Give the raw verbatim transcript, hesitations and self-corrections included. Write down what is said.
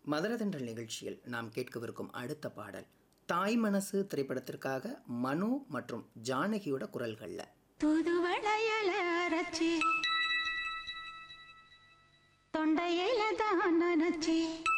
மதுரதண்டல் நிகழ்ச்சியில் நாம் கேட்கவிருக்கும் அடுத்த பாடல் தாய் மனசு திரைப்படத்திற்காக மனு மற்றும் ஜானகியோட குரல்கள்ல. தூதுவளையல அரைச்சி தொண்டையில தான் நனைச்சி